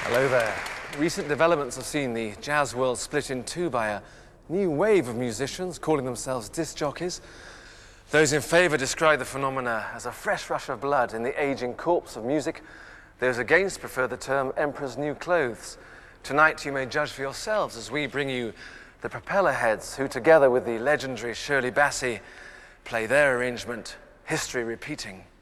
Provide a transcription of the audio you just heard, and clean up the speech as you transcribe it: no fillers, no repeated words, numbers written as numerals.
Hello there. Recent developments have seen the jazz world split in two by a new wave of musicians calling themselves disc jockeys. Those in favour describe the phenomena as a fresh rush of blood in the ageing corpse of music. Those against prefer the term emperor's new clothes. Tonight you may judge for yourselves as we bring you the Propellerheads, who together with the legendary Shirley Bassey play their arrangement, History Repeating.